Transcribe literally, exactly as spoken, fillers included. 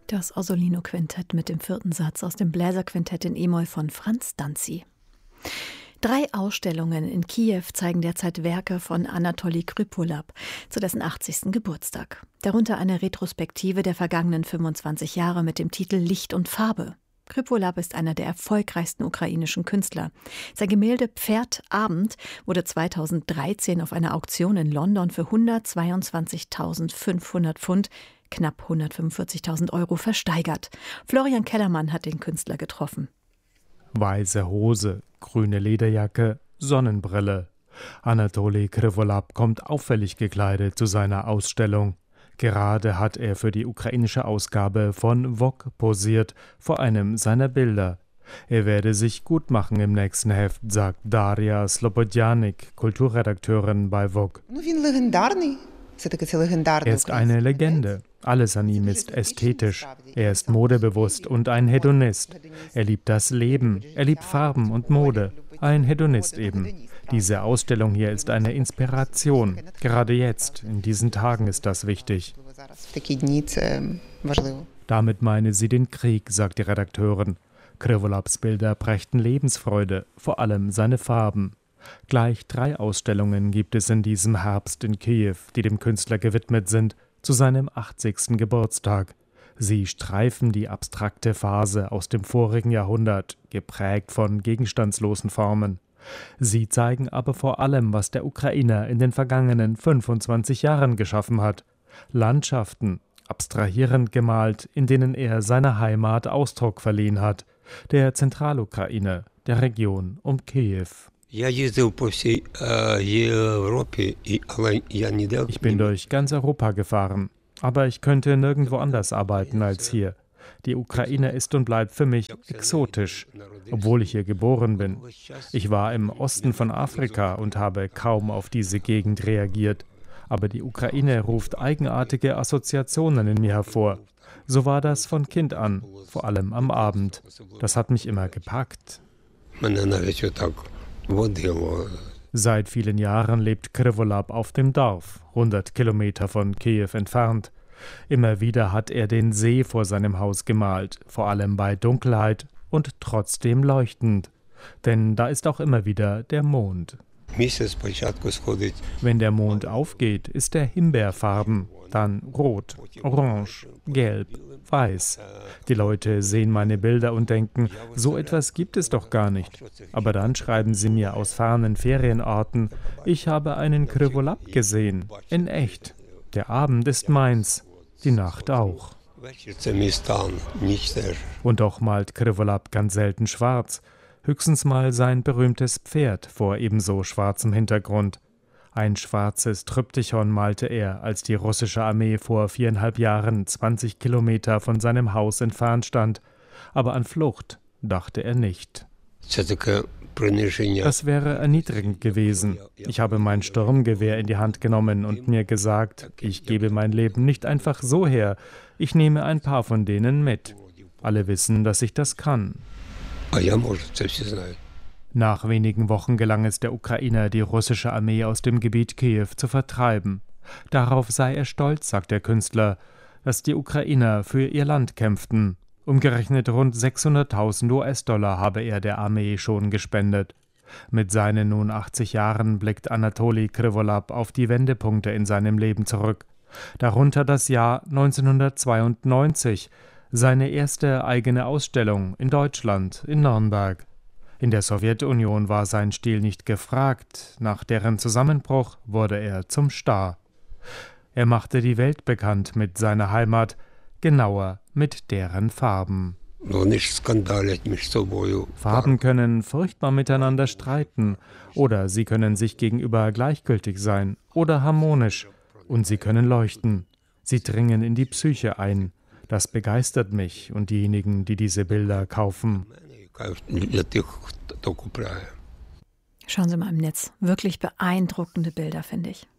Das Orsolino-Quintett mit dem vierten Satz aus dem Bläserquintett in E-Moll von Franz Danzi. Drei Ausstellungen in Kiew zeigen derzeit Werke von Anatoli Krypolab zu dessen achtzigsten Geburtstag. Darunter eine Retrospektive der vergangenen fünfundzwanzig Jahre mit dem Titel Licht und Farbe. Krypolab ist einer der erfolgreichsten ukrainischen Künstler. Sein Gemälde Pferd Abend wurde zweitausenddreizehn auf einer Auktion in London für hundertzweiundzwanzigtausendfünfhundert Pfund, knapp hundertfünfundvierzigtausend Euro, versteigert. Florian Kellermann hat den Künstler getroffen. Weiße Hose, grüne Lederjacke, Sonnenbrille. Anatoli Krypolab kommt auffällig gekleidet zu seiner Ausstellung. Gerade hat er für die ukrainische Ausgabe von Vogue posiert, vor einem seiner Bilder. Er werde sich gut machen im nächsten Heft, sagt Daria Slobodjanik, Kulturredakteurin bei Vogue. Er ist eine Legende. Alles an ihm ist ästhetisch. Er ist modebewusst und ein Hedonist. Er liebt das Leben. Er liebt Farben und Mode. Ein Hedonist eben. Diese Ausstellung hier ist eine Inspiration. Gerade jetzt, in diesen Tagen, ist das wichtig. Damit meine sie den Krieg, sagt die Redakteurin. Krypolabs Bilder prächten Lebensfreude, vor allem seine Farben. Gleich drei Ausstellungen gibt es in diesem Herbst in Kiew, die dem Künstler gewidmet sind, zu seinem achtzigsten Geburtstag. Sie streifen die abstrakte Phase aus dem vorigen Jahrhundert, geprägt von gegenstandslosen Formen. Sie zeigen aber vor allem, was der Ukrainer in den vergangenen fünfundzwanzig Jahren geschaffen hat. Landschaften, abstrahierend gemalt, in denen er seiner Heimat Ausdruck verliehen hat, der Zentralukraine, der Region um Kiew. Ich bin durch ganz Europa gefahren, aber ich könnte nirgendwo anders arbeiten als hier. Die Ukraine ist und bleibt für mich exotisch, obwohl ich hier geboren bin. Ich war im Osten von Afrika und habe kaum auf diese Gegend reagiert. Aber die Ukraine ruft eigenartige Assoziationen in mir hervor. So war das von Kind an, vor allem am Abend. Das hat mich immer gepackt. Seit vielen Jahren lebt Krypolab auf dem Dorf, hundert Kilometer von Kiew entfernt. Immer wieder hat er den See vor seinem Haus gemalt, vor allem bei Dunkelheit und trotzdem leuchtend. Denn da ist auch immer wieder der Mond. Wenn der Mond aufgeht, ist er himbeerfarben, dann rot, orange, gelb, weiß. Die Leute sehen meine Bilder und denken, so etwas gibt es doch gar nicht. Aber dann schreiben sie mir aus fernen Ferienorten, ich habe einen Krypolab gesehen, in echt. Der Abend ist meins, die Nacht auch. Und doch malt Krypolab ganz selten schwarz. Höchstens mal sein berühmtes Pferd vor ebenso schwarzem Hintergrund. Ein schwarzes Tryptychon malte er, als die russische Armee vor viereinhalb Jahren zwanzig Kilometer von seinem Haus entfernt stand. Aber an Flucht dachte er nicht. Das wäre erniedrigend gewesen. Ich habe mein Sturmgewehr in die Hand genommen und mir gesagt, ich gebe mein Leben nicht einfach so her. Ich nehme ein paar von denen mit. Alle wissen, dass ich das kann. Nach wenigen Wochen gelang es der Ukrainer, die russische Armee aus dem Gebiet Kiew zu vertreiben. Darauf sei er stolz, sagt der Künstler, dass die Ukrainer für ihr Land kämpften. Umgerechnet rund sechshunderttausend U S-Dollar habe er der Armee schon gespendet. Mit seinen nun achtzig Jahren blickt Anatoli Krypolab auf die Wendepunkte in seinem Leben zurück. Darunter das Jahr neunzehnhundertzweiundneunzig, seine erste eigene Ausstellung in Deutschland, in Nürnberg. In der Sowjetunion war sein Stil nicht gefragt, nach deren Zusammenbruch wurde er zum Star. Er machte die Welt bekannt mit seiner Heimat, genauer mit deren Farben. Farben können furchtbar miteinander streiten, oder sie können sich gegenüber gleichgültig sein oder harmonisch, und sie können leuchten. Sie dringen in die Psyche ein. Das begeistert mich und diejenigen, die diese Bilder kaufen. Schauen Sie mal im Netz. Wirklich beeindruckende Bilder, finde ich.